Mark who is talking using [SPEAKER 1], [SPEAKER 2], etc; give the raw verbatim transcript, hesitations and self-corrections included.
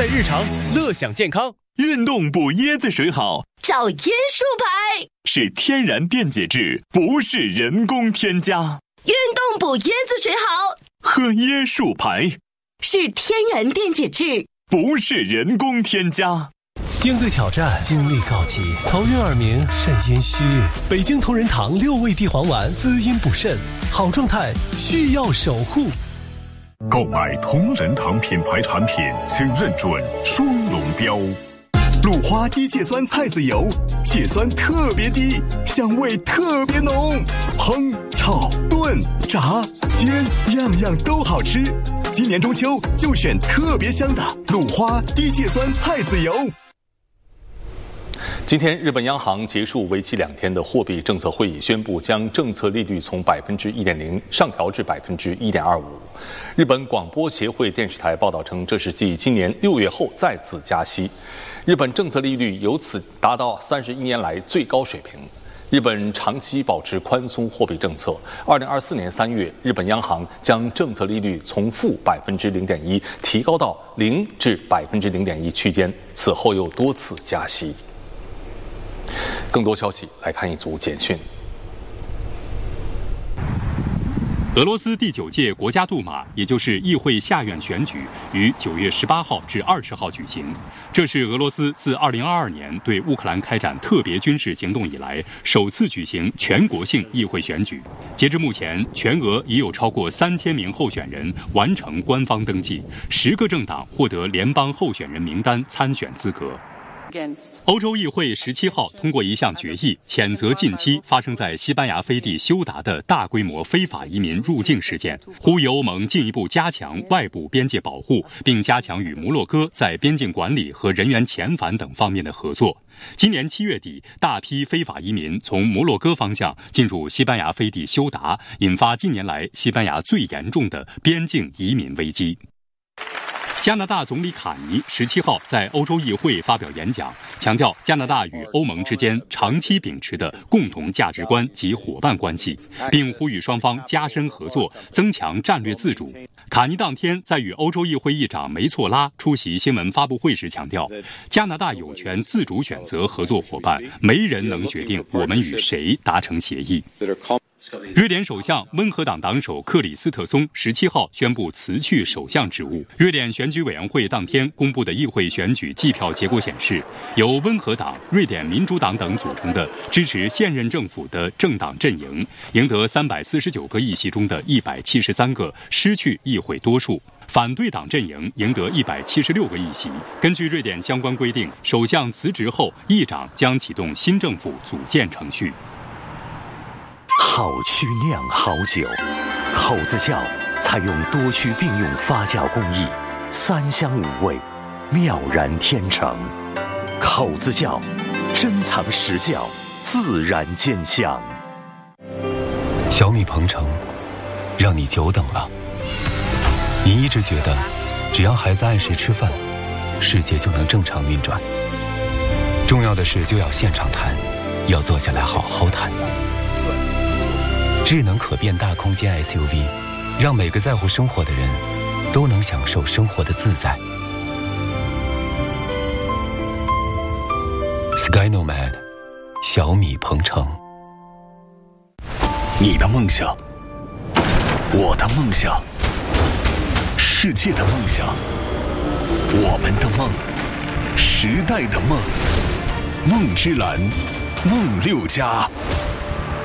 [SPEAKER 1] 日常，乐享健康。
[SPEAKER 2] 运动补椰子水好，
[SPEAKER 3] 找椰树牌，
[SPEAKER 2] 是天然电解质，不是人工添加。
[SPEAKER 3] 运动补椰子水好，
[SPEAKER 2] 喝椰树牌，
[SPEAKER 3] 是天然电解质，
[SPEAKER 2] 不是人工添加。
[SPEAKER 4] 应对挑战，精力告急，头晕耳鸣，肾阴虚。北京同仁堂六味地黄丸，滋阴补肾，好状态需要守护。
[SPEAKER 5] 购买同仁堂品牌产品，请认准双龙标。
[SPEAKER 6] 鲁花低芥酸菜籽油，芥酸特别低，香味特别浓，烹、炒、炖、炸、煎，样样都好吃。今年中秋就选特别香的鲁花低芥酸菜籽油。
[SPEAKER 7] 今天，日本央行结束为期两天的货币政策会议，宣布将政策利率从百分之一点零上调至百分之一点二五。日本广播协会电视台报道称，这是继今年六月后再次加息，日本政策利率由此达到三十一年来最高水平。日本长期保持宽松货币政策。二零二四年三月，日本央行将政策利率从负百分之零点一提高到零至百分之零点一区间，此后又多次加息。更多消息来看一组简讯。
[SPEAKER 8] 俄罗斯第九届国家杜马，也就是议会下院选举，于九月十八号至二十号举行。这是俄罗斯自二零二二年对乌克兰开展特别军事行动以来，首次举行全国性议会选举。截至目前，全俄已有超过三千名候选人完成官方登记，十个政党获得联邦候选人名单参选资格。欧洲议会十七号通过一项决议，谴责近期发生在西班牙飞地休达的大规模非法移民入境事件，呼吁欧盟进一步加强外部边界保护，并加强与摩洛哥在边境管理和人员遣返等方面的合作。今年七月底，大批非法移民从摩洛哥方向进入西班牙飞地休达，引发近年来西班牙最严重的边境移民危机。加拿大总理卡尼十七号在欧洲议会发表演讲，强调加拿大与欧盟之间长期秉持的共同价值观及伙伴关系，并呼吁双方加深合作，增强战略自主。卡尼当天在与欧洲议会议长梅措拉出席新闻发布会时强调，加拿大有权自主选择合作伙伴，没人能决定我们与谁达成协议。瑞典首相温和党党首克里斯特松十七号宣布辞去首相职务。瑞典选举委员会当天公布的议会选举计票结果显示，由温和党、瑞典民主党等组成的支持现任政府的政党阵营赢得三百四十九个议席中的一百七十三个，失去议会多数。反对党阵营赢得一百七十六个议席。根据瑞典相关规定，首相辞职后，议长将启动新政府组建程序。
[SPEAKER 9] 好曲酿好酒，口子窖采用多区并用发酵工艺，三香五味，妙然天成。口子窖，珍藏实窖，自然见香。
[SPEAKER 10] 小米鹏程，让你久等了。你一直觉得，只要孩子按时吃饭，世界就能正常运转。重要的事就要现场谈，要坐下来好好谈。智能可变大空间 S U V， 让每个在乎生活的人都能享受生活的自在。Sky Nomad， 小米鹏程。
[SPEAKER 5] 你的梦想，我的梦想，世界的梦想，我们的梦，时代的梦。梦之蓝，梦六家。